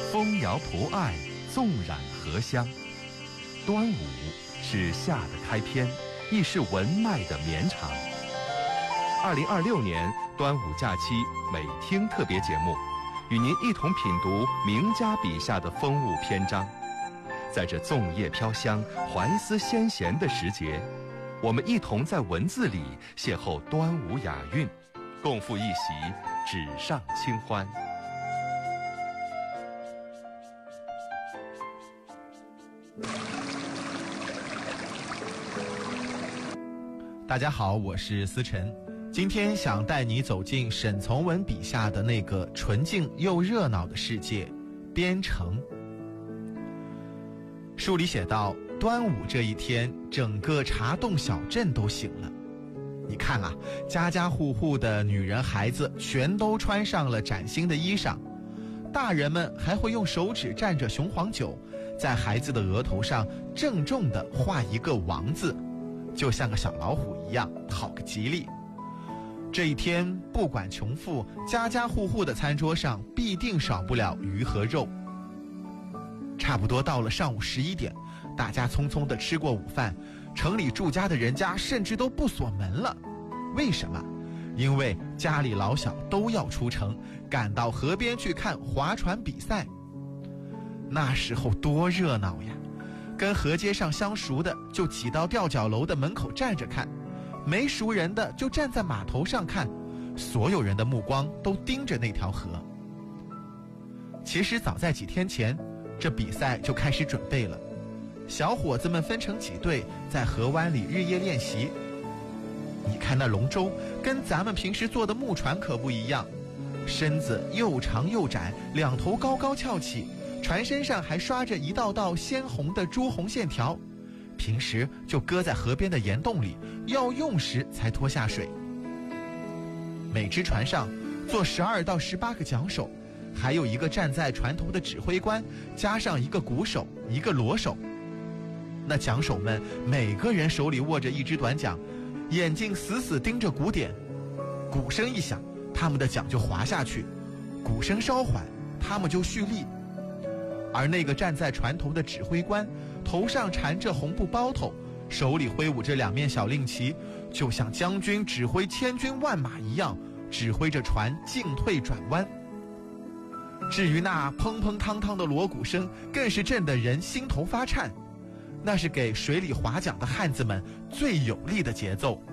风摇蒲艾，纵染荷香。端午是夏的开篇，亦是文脉的绵长。2026年端午假期美听特别节目，与您一同品读名家笔下的风物篇章。在这粽叶飘香、怀思先贤的时节，我们一同在文字里邂逅端午雅韵，共赴一席纸上清欢。 大家好，我是思晨，今天想带你走进沈从文笔下的那个纯净又热闹的世界——边城。书里写道，端午这一天，整个茶洞小镇都醒了。你看啊，家家户户的女人孩子全都穿上了崭新的衣裳，大人们还会用手指蘸着雄黄酒，在孩子的额头上郑重地画一个王字，就像个小老虎一样，讨个吉利。这一天，不管穷富，家家户户的餐桌上必定少不了鱼和肉。差不多到了上午11点，大家匆匆地吃过午饭，城里住家的人家甚至都不锁门了。为什么？因为家里老小都要出城，赶到河边去看划船比赛。那时候多热闹呀！跟河街上相熟的就挤到吊脚楼的门口站着看，没熟人的就站在码头上看，所有人的目光都盯着那条河。其实早在几天前，这比赛就开始准备了。小伙子们分成几队，在河湾里日夜练习。你看那龙舟跟咱们平时坐的木船可不一样，身子又长又窄，两头高高翘起，船身上还刷着一道道鲜红的朱红线条，平时就搁在河边的岩洞里，要用时才拖下水。每只船上坐12到18个桨手，还有一个站在船头的指挥官，加上一个鼓手，一个锣手。那桨手们每个人手里握着一支短桨，眼睛死死盯着鼓点，鼓声一响，他们的桨就滑下去；鼓声稍缓，他们就蓄力。而那个站在船头的指挥官，头上缠着红布包头，手里挥舞着2面小令旗，就像将军指挥千军万马一样，指挥着船进退转弯。至于那砰砰汤汤的锣鼓声，更是震得人心头发颤，那是给水里划桨的汉子们最有力的节奏。